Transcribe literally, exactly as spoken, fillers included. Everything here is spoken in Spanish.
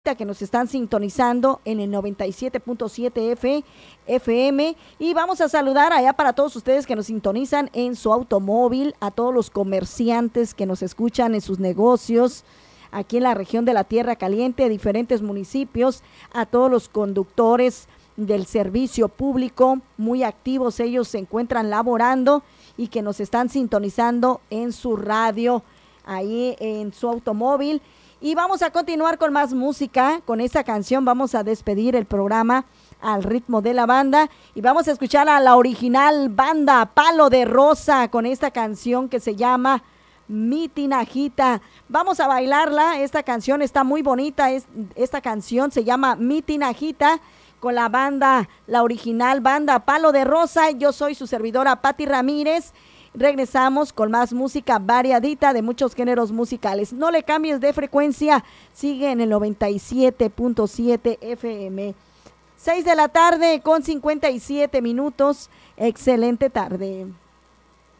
que nos están sintonizando en el noventa y siete punto siete F M, y vamos a saludar allá para todos ustedes que nos sintonizan en su automóvil, a todos los comerciantes que nos escuchan en sus negocios aquí en la región de la Tierra Caliente, diferentes municipios, a todos los conductores del servicio público, muy activos, ellos se encuentran laborando y que nos están sintonizando en su radio, ahí en su automóvil. Y vamos a continuar con más música. Con esta canción vamos a despedir el programa al ritmo de la banda y vamos a escuchar a la original banda Palo de Rosa con esta canción que se llama Mi Tinajita. Vamos a bailarla, esta canción está muy bonita, es, esta canción se llama Mi Tinajita con la banda, la original banda Palo de Rosa. Yo soy su servidora Patti Ramírez. Regresamos con más música variadita de muchos géneros musicales. No le cambies de frecuencia, sigue en el noventa y siete punto siete F M. seis de la tarde con cincuenta y siete minutos. Excelente tarde.